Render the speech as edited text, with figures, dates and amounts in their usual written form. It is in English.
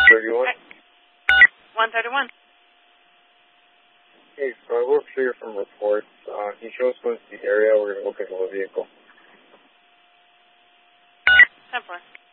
31. 131. Hey, so I will clear from reports. Can you show us what's the area? We're going to look at the vehicle. 10-4.